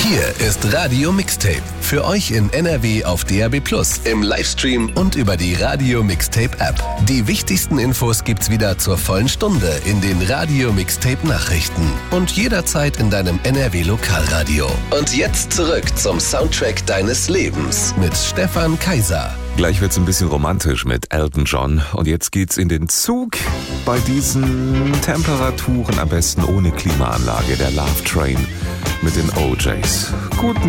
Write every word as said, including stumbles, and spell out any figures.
Hier ist Radio Mixtape. Für euch in N R W auf D A B plus, im Livestream und über die Radio Mixtape App. Die wichtigsten Infos gibt's wieder zur vollen Stunde in den Radio Mixtape Nachrichten und jederzeit in deinem N R W Lokalradio. Und jetzt zurück zum Soundtrack deines Lebens mit Stefan Kaiser. Gleich wird's ein bisschen romantisch mit Elton John. Und jetzt geht's in den Zug. Bei diesen Temperaturen am besten ohne Klimaanlage. Der Love Train mit den O Js. Guten